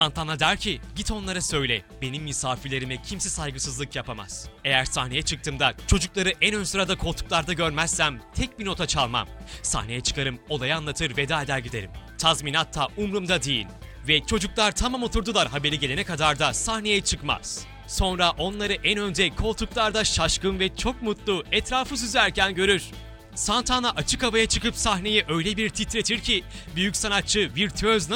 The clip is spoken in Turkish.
Santana der ki, git onlara söyle, benim misafirlerime kimse saygısızlık yapamaz. Eğer sahneye çıktığımda çocukları en ön sırada koltuklarda görmezsem tek bir nota çalmam. Sahneye çıkarım, olayı anlatır, veda eder giderim. Tazminat da umurumda değil. Ve çocuklar tamam oturdular haberi gelene kadar da sahneye çıkmaz. Sonra onları en önde koltuklarda şaşkın ve çok mutlu etrafı süzerken görür. Santana açık havaya çıkıp sahneyi öyle bir titretir ki büyük sanatçı virtüöz